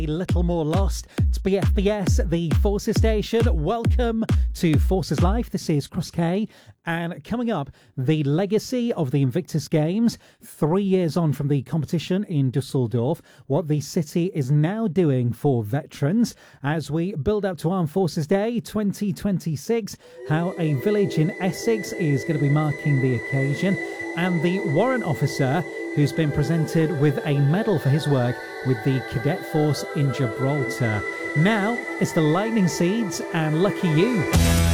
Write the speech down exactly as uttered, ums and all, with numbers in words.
A little more lost. It's B F B S, the Forces station. Welcome to Forces Life. This is Cross K. And coming up, the legacy of the Invictus Games, three years on from the competition in Dusseldorf, what the city is now doing for veterans as we build up to Armed Forces Day twenty twenty-six, how a village in Essex is going to be marking the occasion, and the warrant officer who's been presented with a medal for his work with the Cadet Force in Gibraltar. Now, it's the Lightning Seeds and Lucky You.